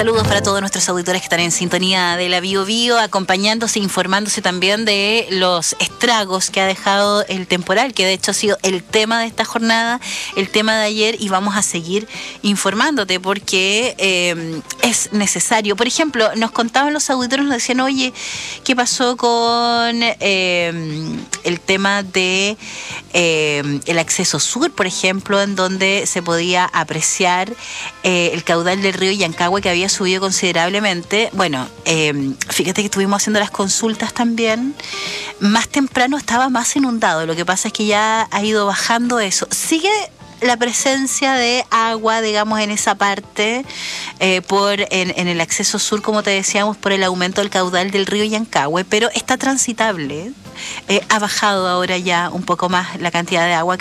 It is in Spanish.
Saludos para todos nuestros auditores que están en sintonía de la Bio Bio, acompañándose, informándose también de los estragos que ha dejado el temporal, que de hecho ha sido el tema de esta jornada, el tema de ayer, y vamos a seguir informándote porque es necesario. Por ejemplo, nos contaban los auditores, nos decían, oye, ¿qué pasó con el tema de el acceso sur, por ejemplo, en donde se podía apreciar el caudal del río Yancagua, que había subido considerablemente? Bueno, fíjate que estuvimos haciendo las consultas también. Más temprano estaba más inundado. Lo que pasa es que ya ha ido bajando eso. Sigue la presencia de agua, digamos, en esa parte, en el acceso sur, como te decíamos, por el aumento del caudal del río Yancagua, pero está transitable. Ha bajado ahora ya un poco más la cantidad de agua